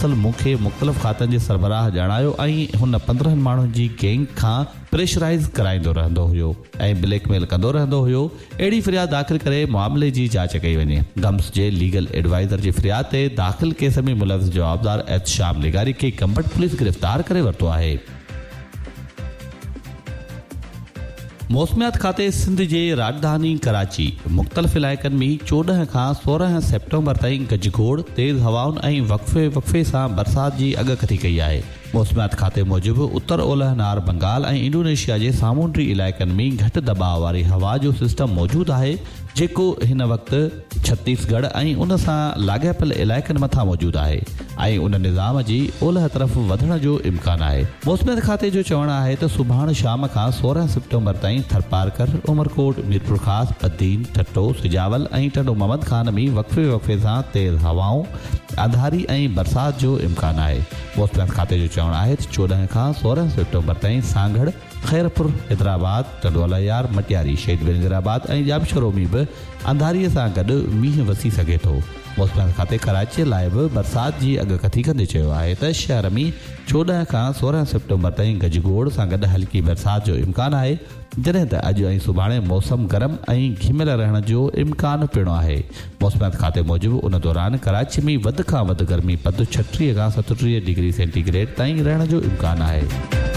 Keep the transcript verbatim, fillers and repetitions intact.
मुरसल मूंखे मुख़्तलिफ़ खातनि जे सरबराह ॼाणायो ऐं हुन पंद्रहनि माण्हुनि जी गैंग खां प्रेशराइज़ कराईंदो रहंदो हुयो ऐं ब्लैकमेल कंदो रहंदो हुयो। अहिड़ी फ़रियाद दाख़िल करे मामले जी जांच कई वञे। गम्स जे लीगल एडवाइज़र जी फ़रियाद ते दाख़िल केस में मुलविस जवाबदार एहतशाम निगारी खे कंबट पुलिस गिरफ़्तार करे वरितो आहे। मौसमियात खाते सिंध जे राजधानी कराची मुख़्तलिफ़ इलाइक़नि में चोॾहं खां सोरहं सेप्टेम्बर ताईं गजगोड़ तेज़ हवाउनि ऐं वक़फ़े वक़फ़े सां बरसात जी अॻकथी कई आहे। मौसमियात खाते मूजिबि उत्तर ओलह नार बंगाल ऐं इंडोनेशिया जे सामूंडी इलाइक़नि में घटि दबाव वारी हवा जो सिस्टम मौजूदु आहे जेको हिन वक़्तु छत्तीसगढ़ ऐं उन सां लाॻापियल इलाइक़नि मथां मौजूदु आहे ऐं उन निज़ाम जी ओलह तरफ़ वधण जो इम्कानु आहे। मौसमियात खाते जो चवणु आहे त सुभाणे शाम खां सोरहं सेप्टेम्बर ताईं थरपारकर, उमरकोट, मीरपुर ख़ास, बद्दीन, ठट्टो, सिजावल ऐं टंडो मोहम्मद खान में वक़फ़े वक़फ़े सां तेज़ हवाऊं, अंधारी ऐं बरसात जो इम्कानु आहे। मौसमियात खाते जो चवणु आहे त चोॾहं खां सोरहं सेप्टेम्बर ताईं सांगड़, खैरपुर, हैदराबाद, टंडोलायार, मटियारी, शहीद वजीराबाद ऐं जामशोरो में बि अंधारीअ सां गॾु मींहुं वसी सघे थो। मौसमियात खाते कराचीअ लाइ बि बरसात जी अॻकथी कंदे चयो आहे त शहर में चोॾहं खां सोरहं सेप्टेम्बर ताईं गजगोड़ सां गॾु हल्की बरसात जो इम्कानु आहे, जॾहिं त अॼु ऐं सुभाणे मौसम गरम ऐं घिमियल रहण जो इम्कानु पिणु आहे। मौसमियात खाते मूजिबि उन दौरान कराची में वधि खां वधि गर्मी पद छटीह खां सतटीह डिग्री सेंटीग्रेड ताईं रहण जो इम्कानु आहे।